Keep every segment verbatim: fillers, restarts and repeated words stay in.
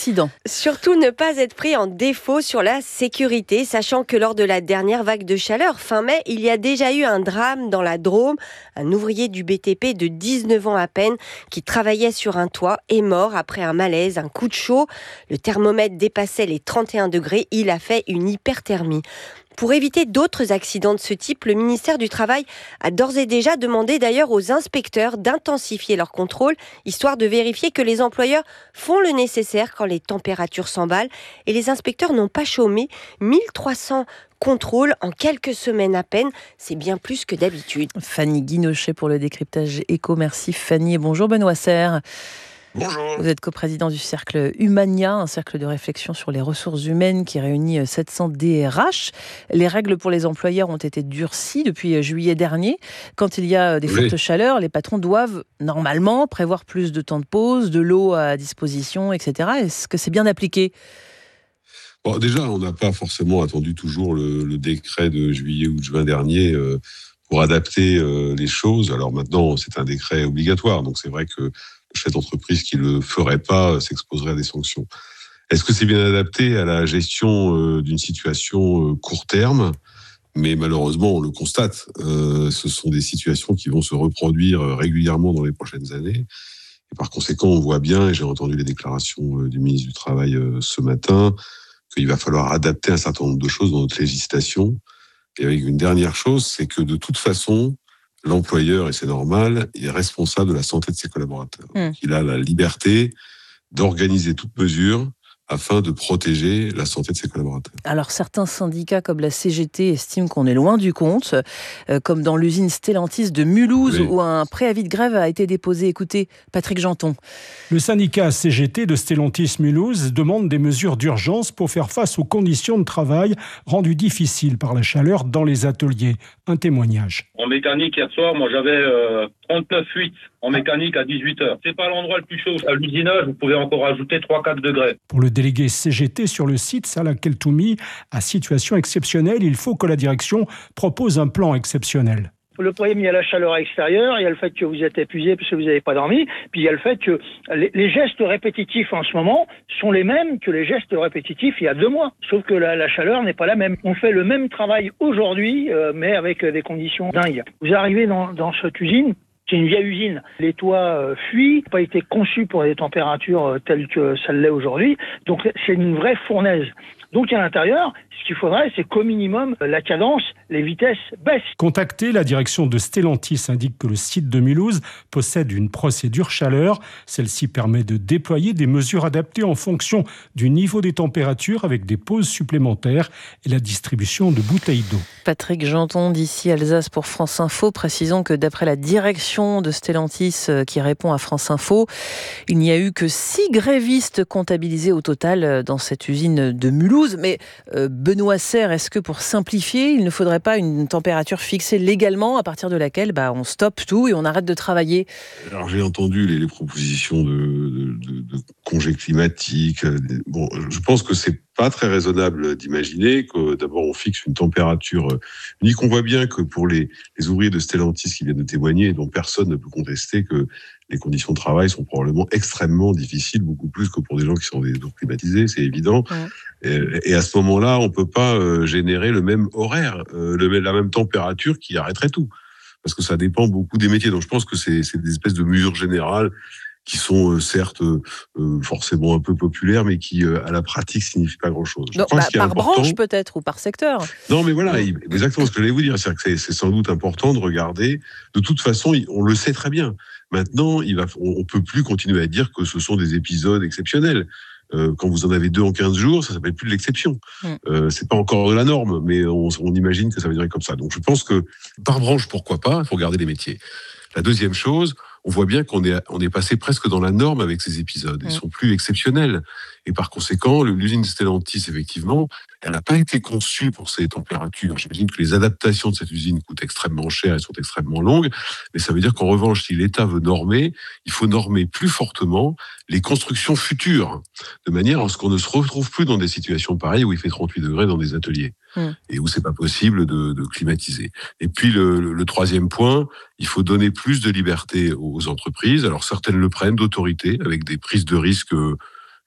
accident. Surtout ne pas être pris en défaut sur la sécurité, sachant que lors de la dernière vague de chaleur, fin mai, il y a déjà eu un drame dans la Drôme. Un ouvrier du B T P de dix-neuf ans à peine, qui travaillait sur un toit, est mort après un malaise, un coup de chaud. Le thermomètre dépassait les trente et un degrés, il a fait une hyperthermie. Pour éviter d'autres accidents de ce type, le ministère du Travail a d'ores et déjà demandé d'ailleurs aux inspecteurs d'intensifier leurs contrôles, histoire de vérifier que les employeurs font le nécessaire quand les températures s'emballent. Et les inspecteurs n'ont pas chômé. mille trois cents contrôles en quelques semaines à peine, c'est bien plus que d'habitude. Fanny Guinochet pour le décryptage éco. Merci Fanny et bonjour Benoît Serre. Bonjour. Vous êtes coprésident du cercle Humania, un cercle de réflexion sur les ressources humaines qui réunit sept cents D R H. Les règles pour les employeurs ont été durcies depuis juillet dernier. Quand il y a des oui. fortes chaleurs, les patrons doivent normalement prévoir plus de temps de pause, de l'eau à disposition, et cetera. Est-ce que c'est bien appliqué ? Bon, déjà, on n'a pas forcément attendu toujours le, le décret de juillet ou de juin dernier euh, pour adapter euh, les choses. Alors maintenant, c'est un décret obligatoire, donc c'est vrai que le chef d'entreprise qui ne le ferait pas s'exposerait à des sanctions. Est-ce que c'est bien adapté à la gestion euh, d'une situation euh, court terme ? Mais malheureusement, on le constate, euh, ce sont des situations qui vont se reproduire régulièrement dans les prochaines années. Et par conséquent, on voit bien, et j'ai entendu les déclarations euh, du ministre du Travail euh, ce matin, qu'il va falloir adapter un certain nombre de choses dans notre législation. Et avec une dernière chose, c'est que de toute façon, l'employeur, et c'est normal, est responsable de la santé de ses collaborateurs. Mmh. Il a la liberté d'organiser toute mesure afin de protéger la santé de ses collaborateurs. Alors certains syndicats comme la C G T estiment qu'on est loin du compte, euh, comme dans l'usine Stellantis de Mulhouse, oui. où un préavis de grève a été déposé. Écoutez, Patrick Janton. Le syndicat C G T de Stellantis Mulhouse demande des mesures d'urgence pour faire face aux conditions de travail rendues difficiles par la chaleur dans les ateliers. Un témoignage. En mécanique, hier soir, moi j'avais euh, trente-neuf virgule huit en mécanique à dix-huit heures. C'est pas l'endroit le plus chaud. À l'usinage, vous pouvez encore ajouter trois à quatre degrés. Pour le délégué C G T sur le site, Salah Keltoumi, à situation exceptionnelle, il faut que la direction propose un plan exceptionnel. Le problème, il y a la chaleur extérieure, il y a le fait que vous êtes épuisé parce que vous n'avez pas dormi, puis il y a le fait que les, les gestes répétitifs en ce moment sont les mêmes que les gestes répétitifs il y a deux mois. Sauf que la, la chaleur n'est pas la même. On fait le même travail aujourd'hui, euh, mais avec des conditions dingues. Vous arrivez dans, dans cette usine, c'est une vieille usine. Les toits euh, fuient, pas été conçus pour des températures euh, telles que ça l'est aujourd'hui. Donc c'est une vraie fournaise. Donc à l'intérieur, ce qu'il faudrait, c'est qu'au minimum, la cadence, les vitesses baissent. Contacté, la direction de Stellantis indique que le site de Mulhouse possède une procédure chaleur. Celle-ci permet de déployer des mesures adaptées en fonction du niveau des températures avec des pauses supplémentaires et la distribution de bouteilles d'eau. Patrick Janton d'ici Alsace pour France Info. Précisons que d'après la direction de Stellantis qui répond à France Info, il n'y a eu que six grévistes comptabilisés au total dans cette usine de Mulhouse. Mais euh, Benoît Serre, est-ce que pour simplifier, il ne faudrait pas une température fixée légalement à partir de laquelle bah, on stoppe tout et on arrête de travailler ? Alors j'ai entendu les, les propositions de, de, de, de congés climatiques. Bon, je pense que c'est pas très raisonnable d'imaginer que d'abord on fixe une température unique. On voit bien que pour les, les ouvriers de Stellantis qui viennent de témoigner, dont personne ne peut contester que les conditions de travail sont probablement extrêmement difficiles, beaucoup plus que pour des gens qui sont des tours climatisés, c'est évident. Ouais. Et, et à ce moment-là, on peut pas euh, générer le même horaire, euh, le, la même température qui arrêterait tout. Parce que ça dépend beaucoup des métiers. Donc je pense que c'est, c'est des espèces de mesures générales qui sont euh, certes euh, forcément un peu populaires, mais qui, euh, à la pratique, signifient pas grand-chose. Je Donc, bah, par important... branche peut-être, ou par secteur. Non, mais voilà, oui. Exactement ce que j'allais vous dire. C'est-à-dire que c'est, c'est sans doute important de regarder. De toute façon, on le sait très bien. Maintenant, il va, on ne peut plus continuer à dire que ce sont des épisodes exceptionnels. Euh, quand vous en avez deux en quinze jours, ça s'appelle plus de l'exception. Mm. Euh, c'est pas encore de la norme, mais on, on imagine que ça va durer comme ça. Donc je pense que par branche, pourquoi pas, il faut regarder les métiers. La deuxième chose, on voit bien qu'on est, on est passé presque dans la norme avec ces épisodes. Ils mmh. sont plus exceptionnels. Et par conséquent, l'usine Stellantis, effectivement, elle n'a pas été conçue pour ces températures. J'imagine que les adaptations de cette usine coûtent extrêmement cher et sont extrêmement longues. Mais ça veut dire qu'en revanche, si l'État veut normer, il faut normer plus fortement les constructions futures, de manière à ce qu'on ne se retrouve plus dans des situations pareilles où il fait trente-huit degrés dans des ateliers mmh. et où c'est pas possible de, de climatiser. Et puis le, le, le troisième point, il faut donner plus de liberté aux entreprises. Alors certaines le prennent d'autorité avec des prises de risques,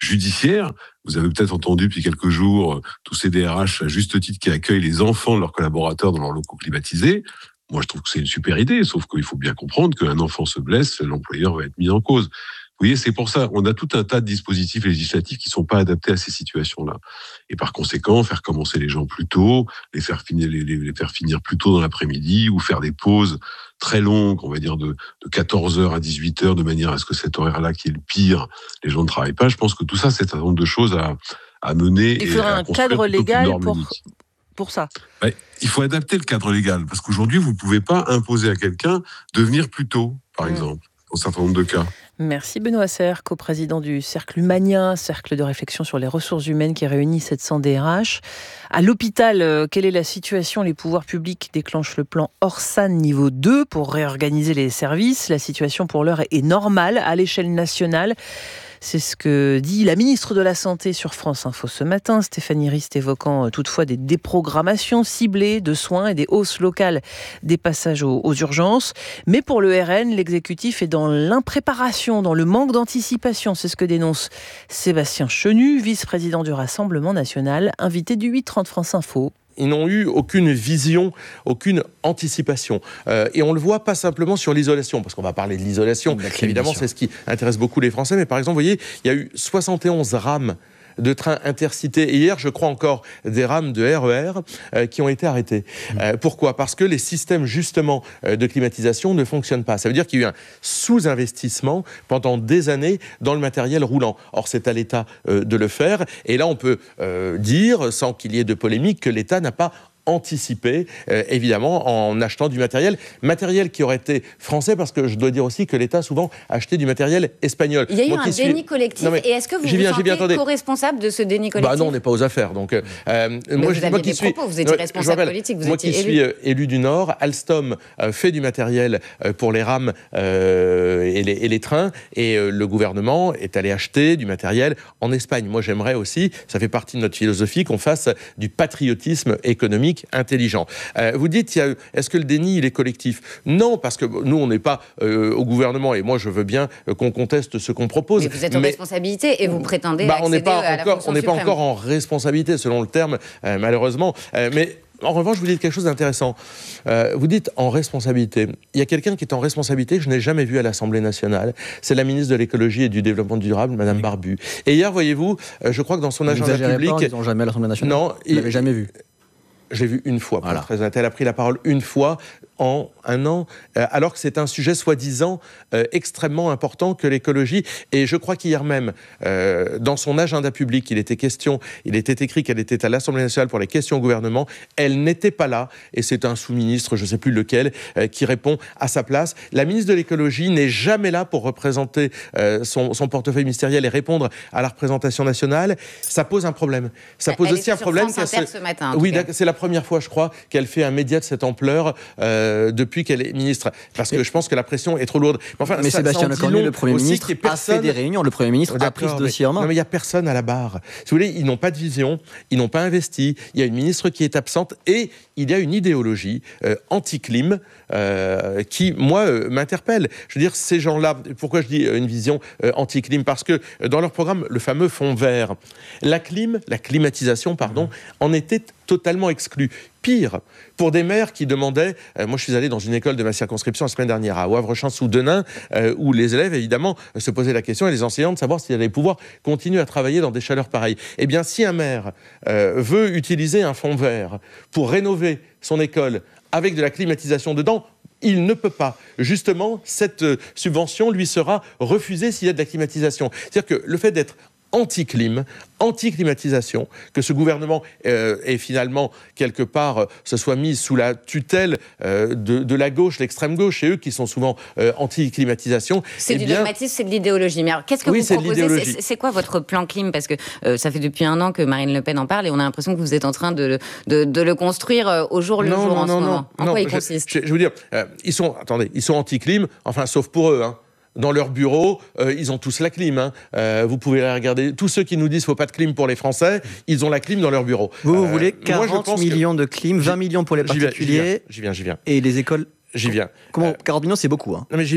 judiciaire. Vous avez peut-être entendu depuis quelques jours euh, tous ces D R H à juste titre qui accueillent les enfants de leurs collaborateurs dans leurs locaux climatisés. Moi, je trouve que c'est une super idée, sauf qu'il faut bien comprendre qu'un enfant se blesse, l'employeur va être mis en cause. Vous voyez, c'est pour ça, on a tout un tas de dispositifs législatifs qui ne sont pas adaptés à ces situations-là. Et par conséquent, faire commencer les gens plus tôt, les faire finir, les, les faire finir plus tôt dans l'après-midi, ou faire des pauses très longues, on va dire de, de quatorze heures à dix-huit heures, de manière à ce que cet horaire-là, qui est le pire, les gens ne travaillent pas. Je pense que tout ça, c'est un nombre de choses à, à mener. Il faudrait un cadre légal pour... pour ça. Ouais, il faut adapter le cadre légal, parce qu'aujourd'hui, vous ne pouvez pas imposer à quelqu'un de venir plus tôt, par mmh. exemple, dans un certain nombre de cas. Merci Benoît Serre, coprésident du Cercle Humanien, cercle de réflexion sur les ressources humaines qui réunit sept cents D R H. À l'hôpital, euh, quelle est la situation ? Les pouvoirs publics déclenchent le plan Orsan niveau deux pour réorganiser les services. La situation pour l'heure est normale à l'échelle nationale. C'est ce que dit la ministre de la Santé sur France Info ce matin, Stéphanie Rist, évoquant toutefois des déprogrammations ciblées de soins et des hausses locales des passages aux, aux urgences. Mais pour le R N, l'exécutif est dans l'impréparation, dans le manque d'anticipation. C'est ce que dénonce Sébastien Chenu, vice-président du Rassemblement national, invité du huit trente France Info. Ils n'ont eu aucune vision, aucune anticipation. Euh, et on le voit pas simplement sur l'isolation, parce qu'on va parler de l'isolation. Évidemment, c'est ce qui intéresse beaucoup les Français. Mais par exemple, vous voyez, il y a eu soixante et onze rames de trains intercités. Et hier, je crois encore, des rames de R E R euh, qui ont été arrêtées. Euh, pourquoi ? Parce que les systèmes, justement, euh, de climatisation ne fonctionnent pas. Ça veut dire qu'il y a eu un sous-investissement pendant des années dans le matériel roulant. Or, c'est à l'État euh, de le faire. Et là, on peut euh, dire, sans qu'il y ait de polémique, que l'État n'a pas anticipé, euh, évidemment, en achetant du matériel. Matériel qui aurait été français, parce que je dois dire aussi que l'État a souvent acheté du matériel espagnol. Il y a eu Moi, un déni suis... collectif. Non, mais... Et est-ce que vous j'y viens, vous j'y sentez co-responsable de ce déni collectif ? Bah non, on n'est pas aux affaires. Donc, euh, mais moi, vous je, aviez moi des qui suis, propos, vous étiez ouais, responsable rappelle, politique, vous moi étiez qui élu. suis euh, élu du Nord, Alstom euh, fait du matériel euh, pour les rames euh, et, les, et les trains, et euh, le gouvernement est allé acheter du matériel en Espagne. Moi, j'aimerais aussi, ça fait partie de notre philosophie, qu'on fasse du patriotisme économique intelligent. Euh, vous dites, il y a, est-ce que le déni, il est collectif ? Non, parce que nous, on n'est pas euh, au gouvernement, et moi, je veux bien euh, qu'on conteste ce qu'on propose. Mais vous êtes en mais, responsabilité, et vous prétendez bah, accéder on n'est pas à la encore, fonction on n'est pas suprême. encore en responsabilité, selon le terme, euh, malheureusement. Euh, mais en revanche, vous dites quelque chose d'intéressant. Euh, vous dites en responsabilité. Il y a quelqu'un qui est en responsabilité que je n'ai jamais vu à l'Assemblée nationale. C'est la ministre de l'écologie et du développement durable, Madame oui. Barbu. Et hier, voyez-vous, euh, je crois que dans son vous agenda public, pas, ils n'ont jamais à l'Assemblée nationale. Non, vous il... l'avez jamais vu. Je l'ai vu une fois, pour voilà. être très honnête. Elle a pris la parole une fois en un an, euh, alors que c'est un sujet soi-disant euh, extrêmement important que l'écologie. Et je crois qu'hier même, euh, dans son agenda public, il était question, il était écrit qu'elle était à l'Assemblée nationale pour les questions au gouvernement. Elle n'était pas là, et c'est un sous-ministre, je ne sais plus lequel, euh, qui répond à sa place. La ministre de l'écologie n'est jamais là pour représenter euh, son, son portefeuille ministériel et répondre à la représentation nationale. Ça pose un problème. Ça pose elle aussi un problème. France Inter ce matin, oui, c'est la première fois, je crois, qu'elle fait un média de cette ampleur euh, depuis qu'elle est ministre. Parce que je pense que la pression est trop lourde. Mais, enfin, mais ça, Sébastien Lecornu, le Premier ministre, personne... a fait des réunions. Le Premier ministre a pris ce dossier en main. Non, mais il n'y a personne à la barre. Si vous voulez, ils n'ont pas de vision, ils n'ont pas investi. Il y a une ministre qui est absente et il y a une idéologie euh, anti-clim euh, qui, moi, euh, m'interpelle. Je veux dire, ces gens-là, pourquoi je dis euh, une vision euh, anti-clim ? Parce que euh, dans leur programme, le fameux fonds vert, la clim, la climatisation, pardon, mmh. en était totalement exclu. Pire, pour des maires qui demandaient... Euh, moi, je suis allé dans une école de ma circonscription la semaine dernière, à Wavre-Champs-sous-Denain, euh, où les élèves, évidemment, se posaient la question, et les enseignants, de savoir s'ils allaient pouvoir continuer à travailler dans des chaleurs pareilles. Eh bien, si un maire euh, veut utiliser un fonds vert pour rénover son école avec de la climatisation dedans, il ne peut pas. Justement, cette euh, subvention lui sera refusée s'il y a de la climatisation. C'est-à-dire que le fait d'être anti-clim, anti-climatisation, que ce gouvernement euh, ait finalement, quelque part, euh, se soit mis sous la tutelle euh, de, de la gauche, l'extrême gauche, et eux qui sont souvent euh, anti-climatisation. C'est eh du bien... dogmatisme, c'est de l'idéologie. Mais alors, qu'est-ce que oui, vous c'est proposez ? c'est, c'est quoi votre plan clim ? Parce que euh, ça fait depuis un an que Marine Le Pen en parle, et on a l'impression que vous êtes en train de, de, de le construire euh, au jour le non, jour non, en non, ce moment. Non, en non, quoi il je, consiste ? je, je veux dire, euh, ils sont, attendez, ils sont anti-clim, enfin, sauf pour eux, hein. Dans leur bureau, euh, ils ont tous la clim. Hein. Euh, vous pouvez regarder. Tous ceux qui nous disent qu'il ne faut pas de clim pour les Français, ils ont la clim dans leur bureau. Vous, vous euh, voulez quarante millions que... de clim, vingt millions pour les particuliers. J'y viens, j'y viens. Et les écoles. J'y viens. Comment, quarante millions, c'est beaucoup. Hein. Non, mais j'y viens.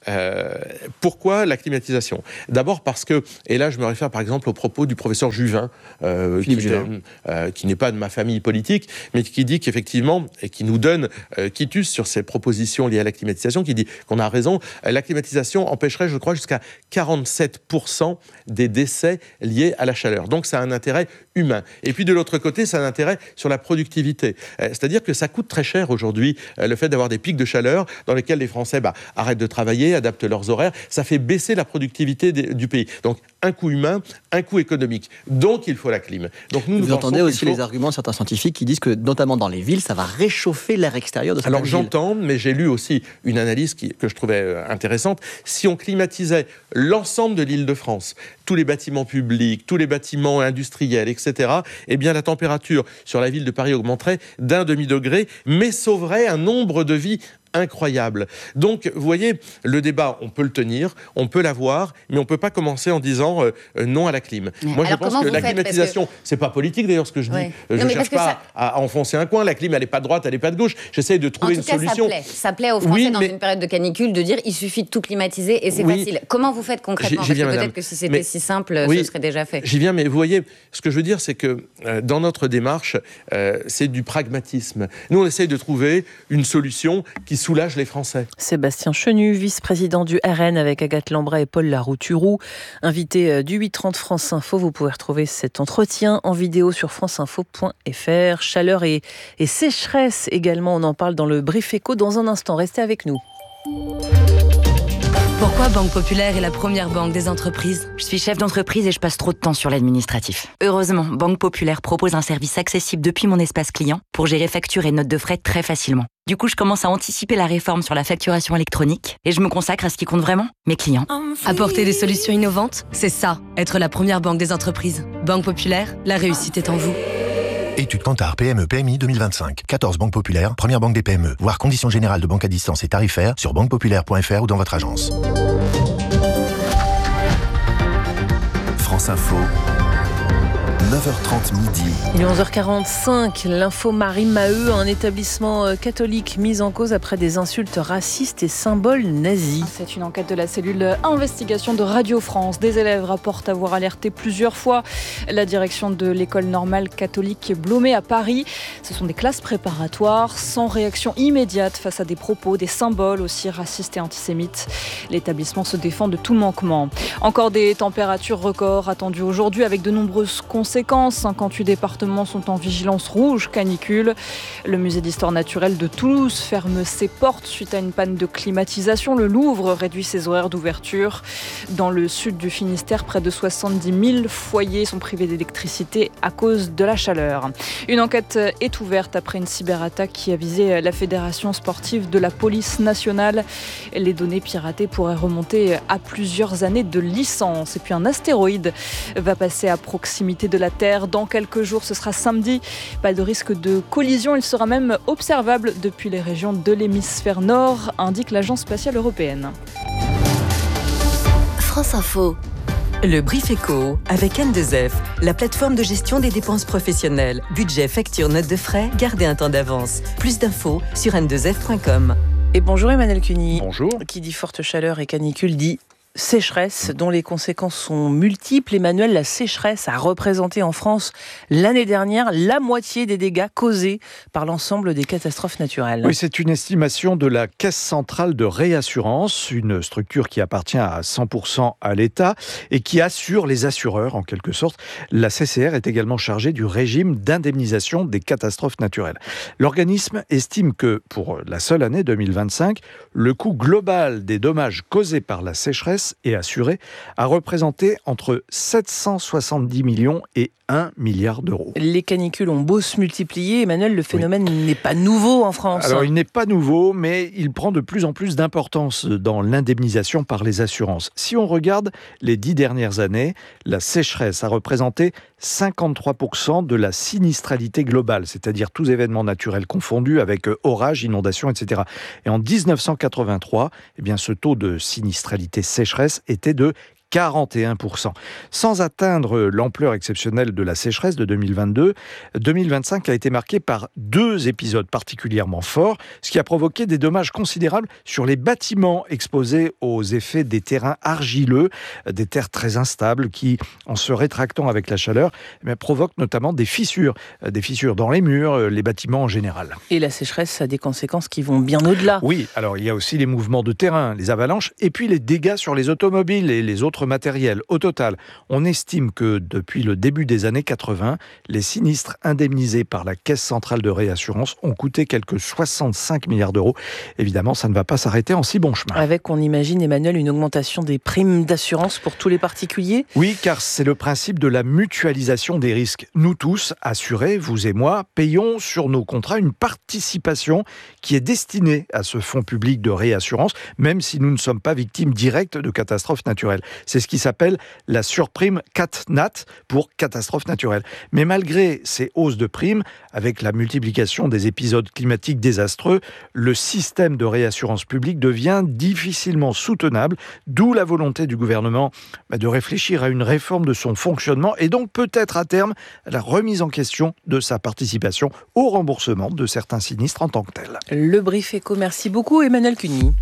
Euh, pourquoi la climatisation ? D'abord parce que, et là je me réfère par exemple aux propos du professeur Juvin, euh, qui, Juvin. Était, euh, qui n'est pas de ma famille politique, mais qui dit qu'effectivement, et qui nous donne euh, quitus sur ces propositions liées à la climatisation, qui dit qu'on a raison, euh, la climatisation empêcherait, je crois, jusqu'à quarante-sept pour cent des décès liés à la chaleur. Donc ça a un intérêt humain. Et puis de l'autre côté, ça a un intérêt sur la productivité. Euh, c'est-à-dire que ça coûte très cher aujourd'hui, euh, le fait d'avoir des pics de chaleur dans lesquels les Français bah, arrêtent de travailler, adaptent leurs horaires, ça fait baisser la productivité des, du pays. Donc un coût humain, un coût économique. Donc il faut la clim. Donc nous, Vous nous entendez aussi faut... les arguments de certains scientifiques qui disent que notamment dans les villes, ça va réchauffer l'air extérieur de certaines Alors villes. j'entends, mais j'ai lu aussi une analyse qui, que je trouvais intéressante. Si on climatisait l'ensemble de l'Île-de-France, tous les bâtiments publics, tous les bâtiments industriels, et cetera, eh bien la température sur la ville de Paris augmenterait d'un demi-degré, mais sauverait un nombre de vies incroyable. Donc, vous voyez, le débat, on peut le tenir, on peut l'avoir, mais on ne peut pas commencer en disant euh, non à la clim. Mais Moi, alors, je pense que la climatisation, que... c'est pas politique d'ailleurs ce que je dis. Ouais. Je ne cherche pas ça... à, à enfoncer un coin. La clim, elle n'est pas de droite, elle n'est pas de gauche. J'essaye de trouver en tout une cas, solution. Ça plaît. ça plaît aux Français oui, dans mais... une période de canicule de dire il suffit de tout climatiser et c'est oui. facile. Comment vous faites concrètement ? Parce viens, que madame. peut-être que si c'était mais... si simple, oui, ce serait déjà fait. J'y viens, mais vous voyez, ce que je veux dire, c'est que euh, dans notre démarche, euh, c'est du pragmatisme. Nous, on essaye de trouver une solution qui soulage les Français. Sébastien Chenu, vice-président du R N avec Agathe Lambray et Paul Larouturou, invité du huit trente France Info. Vous pouvez retrouver cet entretien en vidéo sur franceinfo point f r. Chaleur et, et sécheresse également, on en parle dans le Brief Éco dans un instant. Restez avec nous. Pourquoi Banque Populaire est la première banque des entreprises ? Je suis chef d'entreprise et je passe trop de temps sur l'administratif. Heureusement, Banque Populaire propose un service accessible depuis mon espace client pour gérer factures et notes de frais très facilement. Du coup, je commence à anticiper la réforme sur la facturation électronique et je me consacre à ce qui compte vraiment, mes clients. Apporter des solutions innovantes, c'est ça, être la première banque des entreprises. Banque Populaire, la réussite est en vous. Étude Kantar P M E P M I deux mille vingt-cinq. quatorze banques populaires, première banque des P M E. Voir conditions générales de banque à distance et tarifaires sur banque populaire point f r ou dans votre agence. France Info. neuf heures trente midi. Il est onze heures quarante-cinq, l'info Marie Maheu, un établissement catholique mis en cause après des insultes racistes et symboles nazis. C'est une enquête de la cellule investigation de Radio France. Des élèves rapportent avoir alerté plusieurs fois la direction de l'école normale catholique Blomet à Paris. Ce sont des classes préparatoires sans réaction immédiate face à des propos, des symboles aussi racistes et antisémites. L'établissement se défend de tout manquement. Encore des températures records attendues aujourd'hui avec de nombreuses conséquences. cinquante-huit départements sont en vigilance rouge canicule. Le musée d'histoire naturelle de Toulouse ferme ses portes suite à une panne de climatisation. Le Louvre réduit ses horaires d'ouverture. Dans le sud du Finistère, près de soixante-dix mille foyers sont privés d'électricité à cause de la chaleur. Une enquête est ouverte après une cyberattaque qui a visé la Fédération sportive de la police nationale. Les données piratées pourraient remonter à plusieurs années de licence. Et puis un astéroïde va passer à proximité de la Terre dans quelques jours, ce sera samedi. Pas de risque de collision, il sera même observable depuis les régions de l'hémisphère nord, indique l'Agence spatiale européenne. France Info. Le Brief Éco avec N deux F, la plateforme de gestion des dépenses professionnelles. Budget, facture, notes de frais, gardez un temps d'avance. Plus d'infos sur n deux f point com. Et bonjour Emmanuel Cuny. Bonjour. Qui dit forte chaleur et canicule dit sécheresse dont les conséquences sont multiples. Emmanuel, la sécheresse a représenté en France l'année dernière la moitié des dégâts causés par l'ensemble des catastrophes naturelles. Oui, c'est une estimation de la Caisse centrale de réassurance, une structure qui appartient à cent pour cent à l'État et qui assure les assureurs en quelque sorte. La C C R est également chargée du régime d'indemnisation des catastrophes naturelles. L'organisme estime que pour la seule année deux mille vingt-cinq, le coût global des dommages causés par la sécheresse et assuré a représenté entre sept cent soixante-dix millions et un milliard d'euros. Les canicules ont beau se multiplier, Emmanuel, le phénomène oui. n'est pas nouveau en France. Alors, il n'est pas nouveau, mais il prend de plus en plus d'importance dans l'indemnisation par les assurances. Si on regarde les dix dernières années, la sécheresse a représenté cinquante-trois pour cent de la sinistralité globale, c'est-à-dire tous événements naturels confondus avec orages, inondations, et cetera. Et en dix-neuf cent quatre-vingt-trois, eh bien, ce taux de sinistralité sécheresse était de quarante et un pour cent. Sans atteindre l'ampleur exceptionnelle de la sécheresse de deux mille vingt-deux, deux mille vingt-cinq a été marqué par deux épisodes particulièrement forts, ce qui a provoqué des dommages considérables sur les bâtiments exposés aux effets des terrains argileux, des terres très instables qui, en se rétractant avec la chaleur, eh provoquent notamment des fissures, des fissures dans les murs, les bâtiments en général. Et la sécheresse a des conséquences qui vont bien au-delà. Oui, alors il y a aussi les mouvements de terrain, les avalanches, et puis les dégâts sur les automobiles et les autres matériels. Au total, on estime que depuis le début des années quatre-vingts, les sinistres indemnisés par la Caisse centrale de réassurance ont coûté quelques soixante-cinq milliards d'euros. Évidemment, ça ne va pas s'arrêter en si bon chemin. Avec, on imagine, Emmanuel, une augmentation des primes d'assurance pour tous les particuliers ? Oui, car c'est le principe de la mutualisation des risques. Nous tous, assurés, vous et moi, payons sur nos contrats une participation qui est destinée à ce fonds public de réassurance, même si nous ne sommes pas victimes directes de catastrophes naturelles. C'est ce qui s'appelle la surprime CatNat pour catastrophes naturelles. Mais malgré ces hausses de primes, avec la multiplication des épisodes climatiques désastreux, le système de réassurance publique devient difficilement soutenable, d'où la volonté du gouvernement de réfléchir à une réforme de son fonctionnement et donc peut-être à terme la remise en question de sa participation au remboursement de certains sinistres en tant que tels. Le Brief Éco, merci beaucoup Emmanuel Cuny.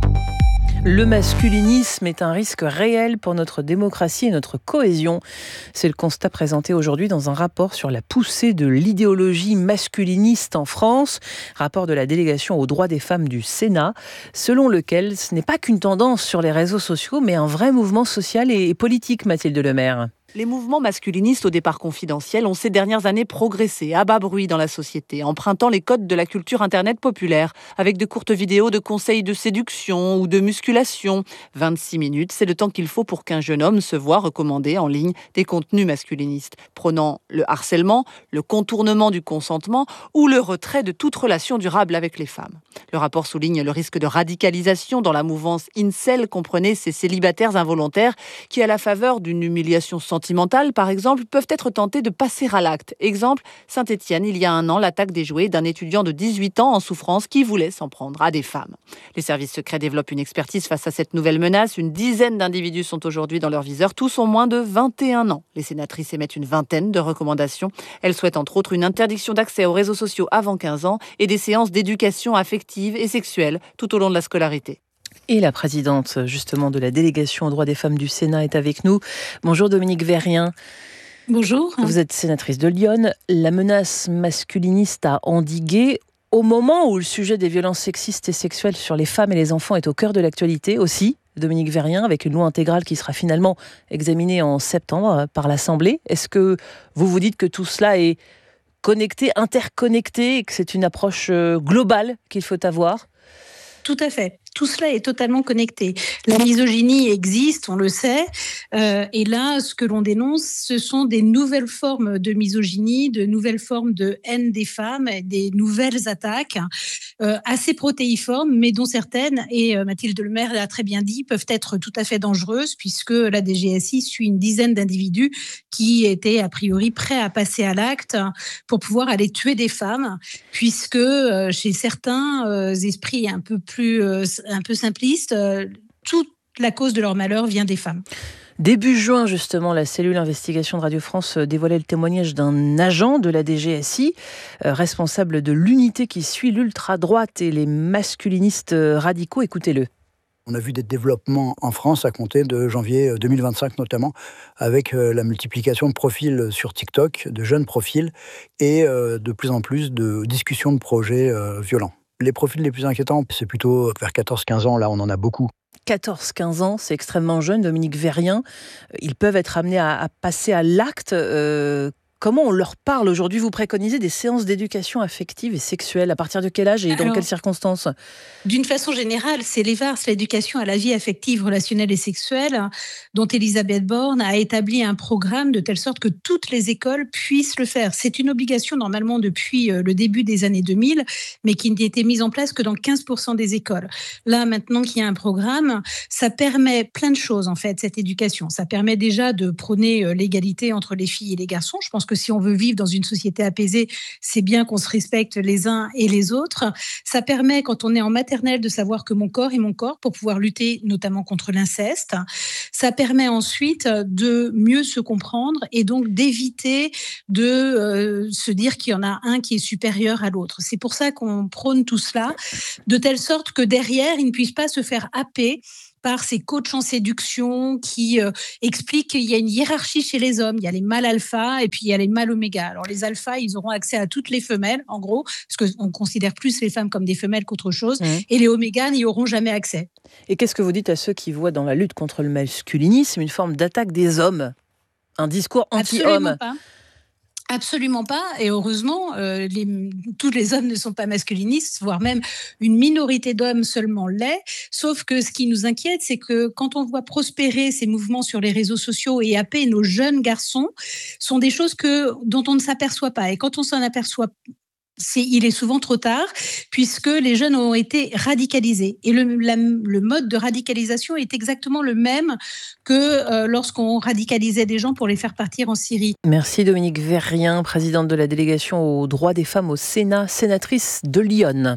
Le masculinisme est un risque réel pour notre démocratie et notre cohésion. C'est le constat présenté aujourd'hui dans un rapport sur la poussée de l'idéologie masculiniste en France, rapport de la délégation aux droits des femmes du Sénat, selon lequel ce n'est pas qu'une tendance sur les réseaux sociaux, mais un vrai mouvement social et politique, Mathilde Lemaire. Les mouvements masculinistes au départ confidentiel ont ces dernières années progressé à bas bruit dans la société, empruntant les codes de la culture internet populaire, avec de courtes vidéos de conseils de séduction ou de musculation. vingt-six minutes, c'est le temps qu'il faut pour qu'un jeune homme se voit recommander en ligne des contenus masculinistes, prônant le harcèlement, le contournement du consentement ou le retrait de toute relation durable avec les femmes. Le rapport souligne le risque de radicalisation dans la mouvance incel, comprenez ces célibataires involontaires qui, à la faveur d'une humiliation sentimentale, par exemple, peuvent être tentés de passer à l'acte. Exemple, Saint-Étienne, il y a un an, l'attaque déjouée d'un étudiant de dix-huit ans en souffrance qui voulait s'en prendre à des femmes. Les services secrets développent une expertise face à cette nouvelle menace. Une dizaine d'individus sont aujourd'hui dans leur viseur. Tous ont moins de vingt et un ans. Les sénatrices émettent une vingtaine de recommandations. Elles souhaitent entre autres une interdiction d'accès aux réseaux sociaux avant quinze ans et des séances d'éducation affective et sexuelle tout au long de la scolarité. Et la présidente, justement, de la délégation aux droits des femmes du Sénat est avec nous. Bonjour Dominique Vérien. Bonjour. Vous êtes sénatrice de Lyon. La menace masculiniste a endigué au moment où le sujet des violences sexistes et sexuelles sur les femmes et les enfants est au cœur de l'actualité aussi. Dominique Vérien, avec une loi intégrale qui sera finalement examinée en septembre par l'Assemblée. Est-ce que vous vous dites que tout cela est connecté, interconnecté et que c'est une approche globale qu'il faut avoir ? Tout à fait. Tout cela est totalement connecté. La misogynie existe, on le sait. Euh, et là, ce que l'on dénonce, ce sont des nouvelles formes de misogynie, de nouvelles formes de haine des femmes, des nouvelles attaques euh, assez protéiformes, mais dont certaines, et euh, Mathilde Lemaire l'a très bien dit, peuvent être tout à fait dangereuses, puisque la D G S I suit une dizaine d'individus qui étaient a priori prêts à passer à l'acte pour pouvoir aller tuer des femmes, puisque euh, chez certains euh, esprits un peu plus... Euh, un peu simpliste, euh, toute la cause de leur malheur vient des femmes. Début juin, justement, la cellule investigation de Radio France dévoilait le témoignage d'un agent de la D G S I, euh, responsable de l'unité qui suit l'ultra-droite et les masculinistes radicaux. Écoutez-le. On a vu des développements en France à compter de janvier deux mille vingt-cinq notamment, avec la multiplication de profils sur TikTok, de jeunes profils, et euh, de plus en plus de discussions de projets euh, violents. Les profils les plus inquiétants, c'est plutôt vers quatorze quinze ans, là on en a beaucoup. quatorze quinze ans, c'est extrêmement jeune, Dominique Vérien. Ils peuvent être amenés à, à passer à l'acte. Euh, comment on leur parle aujourd'hui ? Vous préconisez des séances d'éducation affective et sexuelle. À partir de quel âge et dans Alors, quelles circonstances ? D'une façon générale, c'est l'E V A R S, l'éducation à la vie affective, relationnelle et sexuelle, dont Elisabeth Borne a établi un programme de telle sorte que toutes les écoles puissent le faire. C'est une obligation normalement depuis le début des années deux mille, mais qui n'était mise en place que dans quinze pour cent des écoles. Là, maintenant qu'il y a un programme, ça permet plein de choses en fait, cette éducation. Ça permet déjà de prôner l'égalité entre les filles et les garçons. Je pense que que si on veut vivre dans une société apaisée, c'est bien qu'on se respecte les uns et les autres. Ça permet, quand on est en maternelle, de savoir que mon corps est mon corps pour pouvoir lutter notamment contre l'inceste. Ça permet ensuite de mieux se comprendre et donc d'éviter de euh, se dire qu'il y en a un qui est supérieur à l'autre. C'est pour ça qu'on prône tout cela, de telle sorte que derrière, ils ne puissent pas se faire happer par ces coachs en séduction qui euh, expliquent qu'il y a une hiérarchie chez les hommes. Il y a les mâles alpha et puis il y a les mâles oméga. Alors les alphas, ils auront accès à toutes les femelles, en gros, parce qu'on considère plus les femmes comme des femelles qu'autre chose, mmh. et les omégas n'y auront jamais accès. Et qu'est-ce que vous dites à ceux qui voient dans la lutte contre le masculinisme une forme d'attaque des hommes, un discours anti-homme ? Absolument pas. Absolument pas, et heureusement, euh, les, tous les hommes ne sont pas masculinistes, voire même une minorité d'hommes seulement l'est, sauf que ce qui nous inquiète, c'est que quand on voit prospérer ces mouvements sur les réseaux sociaux et happer nos jeunes garçons, sont des choses que, dont on ne s'aperçoit pas, et quand on s'en aperçoit, C'est, il est souvent trop tard, puisque les jeunes ont été radicalisés. Et le, la, le mode de radicalisation est exactement le même que euh, lorsqu'on radicalisait des gens pour les faire partir en Syrie. Merci Dominique Verrien, présidente de la délégation aux droits des femmes au Sénat, sénatrice de l'Yonne.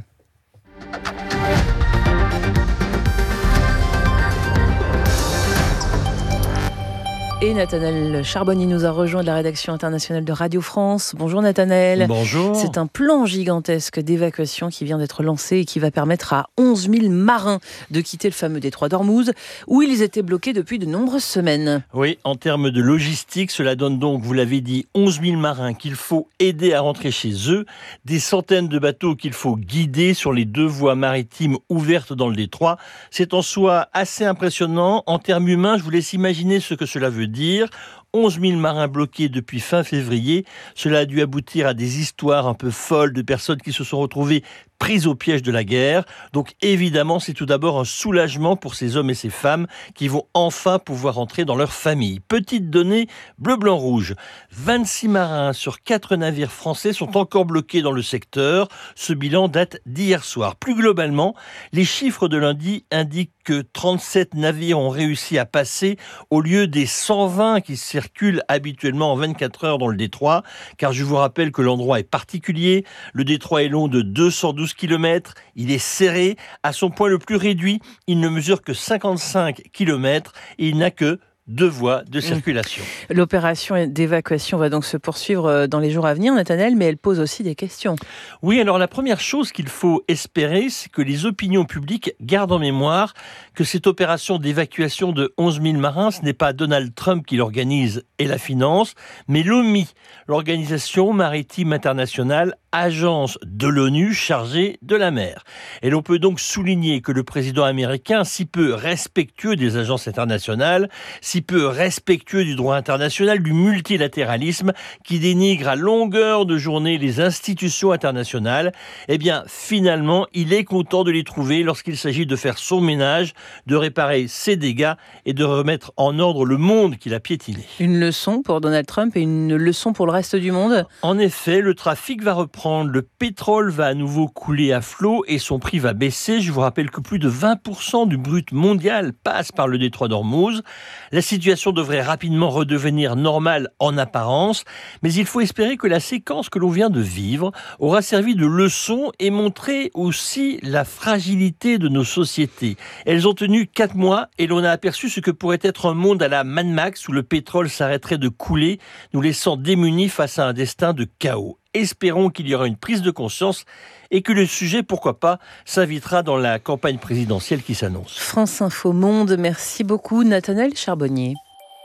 Et Nathanaël Charbonnier nous a rejoint de la rédaction internationale de Radio France. Bonjour Nathanaël. Bonjour. C'est un plan gigantesque d'évacuation qui vient d'être lancé et qui va permettre à onze mille marins de quitter le fameux détroit d'Ormuz, où ils étaient bloqués depuis de nombreuses semaines. Oui, en termes de logistique, cela donne donc, vous l'avez dit, onze mille marins qu'il faut aider à rentrer chez eux, des centaines de bateaux qu'il faut guider sur les deux voies maritimes ouvertes dans le détroit. C'est en soi assez impressionnant. En termes humains, je vous laisse imaginer ce que cela veut dire. dire. onze mille marins bloqués depuis fin février. Cela a dû aboutir à des histoires un peu folles de personnes qui se sont retrouvées prises au piège de la guerre. Donc évidemment, c'est tout d'abord un soulagement pour ces hommes et ces femmes qui vont enfin pouvoir rentrer dans leur famille. Petite donnée bleu, blanc, rouge. vingt-six marins sur quatre navires français sont encore bloqués dans le secteur. Ce bilan date d'hier soir. Plus globalement, les chiffres de lundi indiquent que trente-sept navires ont réussi à passer au lieu des cent vingt qui circulent habituellement en vingt-quatre heures dans le détroit. Car je vous rappelle que l'endroit est particulier. Le détroit est long de deux cent douze kilomètres. Il est serré. À son point le plus réduit, il ne mesure que cinquante-cinq kilomètres et il n'a que deux voies de circulation. L'opération d'évacuation va donc se poursuivre dans les jours à venir, Nathanaël, mais elle pose aussi des questions. Oui, alors la première chose qu'il faut espérer, c'est que les opinions publiques gardent en mémoire que cette opération d'évacuation de onze mille marins, ce n'est pas Donald Trump qui l'organise et la finance, mais l'O M I, l'Organisation maritime internationale, agence de l'ONU chargée de la mer. Et l'on peut donc souligner que le président américain, si peu respectueux des agences internationales, si peu respectueux du droit international, du multilatéralisme, qui dénigre à longueur de journée les institutions internationales, eh bien, finalement, il est content de les trouver lorsqu'il s'agit de faire son ménage, de réparer ses dégâts et de remettre en ordre le monde qu'il a piétiné. Une leçon pour Donald Trump et une leçon pour le reste du monde ? En effet, le trafic va reprendre. Le pétrole va à nouveau couler à flot et son prix va baisser. Je vous rappelle que plus de vingt pour cent du brut mondial passe par le détroit d'Ormuz. La situation devrait rapidement redevenir normale en apparence, mais il faut espérer que la séquence que l'on vient de vivre aura servi de leçon et montré aussi la fragilité de nos sociétés. Elles ont tenu quatre mois et l'on a aperçu ce que pourrait être un monde à la Mad Max où le pétrole s'arrêterait de couler, nous laissant démunis face à un destin de chaos. Espérons qu'il y aura une prise de conscience et que le sujet, pourquoi pas, s'invitera dans la campagne présidentielle qui s'annonce. France Info Monde, merci beaucoup Nathanaël Charbonnier.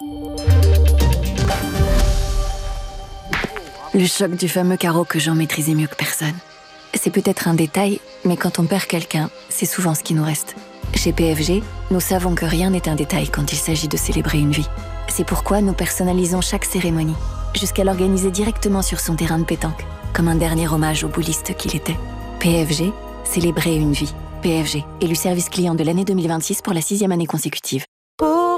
Le choc du fameux carreau que Jean maîtrisait mieux que personne. C'est peut-être un détail, mais quand on perd quelqu'un, c'est souvent ce qui nous reste. Chez P F G, nous savons que rien n'est un détail quand il s'agit de célébrer une vie. C'est pourquoi nous personnalisons chaque cérémonie, jusqu'à l'organiser directement sur son terrain de pétanque, comme un dernier hommage au bouliste qu'il était. P F G, célébrer une vie. P F G, élu service client de l'année deux mille vingt-six pour la sixième année consécutive.